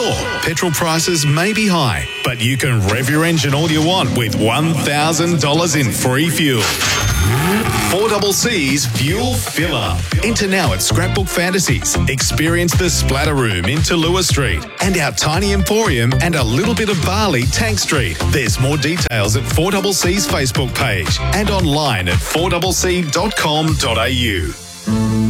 Sure, petrol prices may be high, but you can rev your engine all you want with $1,000 in free fuel. 4CC's Fuel Filler. Enter now at Scrapbook Fantasies. Experience the Splatter Room in Tallulah Street and our tiny emporium and a little bit of barley, Tank Street. There's more details at 4CC's Facebook page and online at 4cc.com.au.